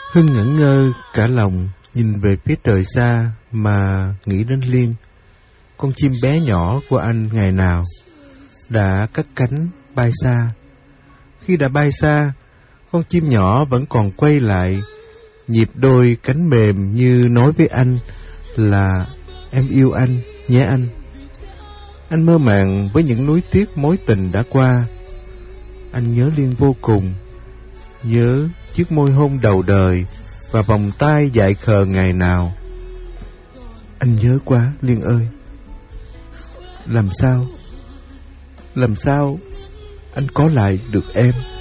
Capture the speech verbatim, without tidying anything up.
Hưng ngẩn ngơ cả lòng, nhìn về phía trời xa mà nghĩ đến Liên, con chim bé nhỏ của anh ngày nào đã cất cánh bay xa. Khi đã bay xa, con chim nhỏ vẫn còn quay lại, nhịp đôi cánh mềm như nói với anh là em yêu anh nhé anh. Anh mơ màng với những nuối tiếc mối tình đã qua. Anh nhớ Liên vô cùng, nhớ chiếc môi hôn đầu đời và vòng tay dại khờ ngày nào. Anh nhớ quá Liên ơi. Làm sao Làm sao anh có lại được em?